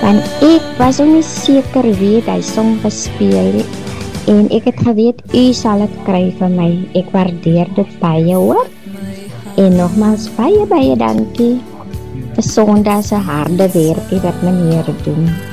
Want ek was ook nie seker wie het hy song gespeel en ek het geweet u sal het kry vir my. Ek waardeer dit baie hoor. En nogmaals baie dankie vir Sondag se harde werkie wat meneer doen.